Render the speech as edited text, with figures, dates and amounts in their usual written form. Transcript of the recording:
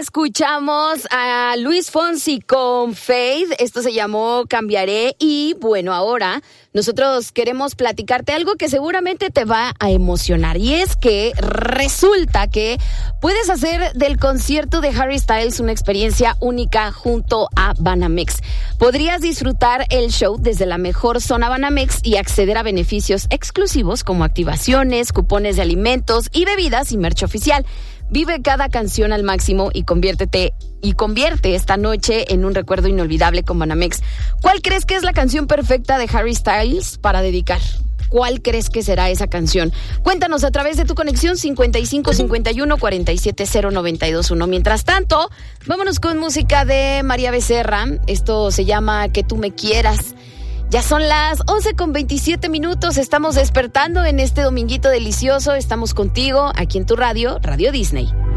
escuchamos a Luis Fonsi con Faith. Esto se llamó Cambiaré. Y bueno, ahora nosotros queremos platicarte algo que seguramente te va a emocionar. Y es que resulta que puedes hacer del concierto de Harry Styles una experiencia única junto a Banamex. Podrías disfrutar el show desde la mejor zona Banamex y acceder a beneficios exclusivos como activaciones, cupones de alimentos y bebidas y merch oficial. Vive cada canción al máximo y convierte esta noche en un recuerdo inolvidable con Banamex. ¿Cuál crees que es la canción perfecta de Harry Styles para dedicar? ¿Cuál crees que será esa canción? Cuéntanos a través de tu conexión 5551-470-921. Mientras tanto, vámonos con música de María Becerra. Esto se llama Que tú me quieras. Ya son las 11:27. Estamos despertando en este dominguito delicioso. Estamos contigo aquí en tu radio, Radio Disney.